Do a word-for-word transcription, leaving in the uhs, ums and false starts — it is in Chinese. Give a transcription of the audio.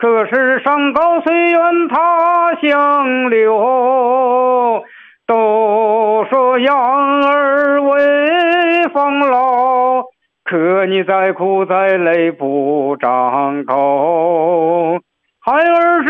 可是山高虽远他乡流，都说养儿为防老，可你再苦再累不张口，孩儿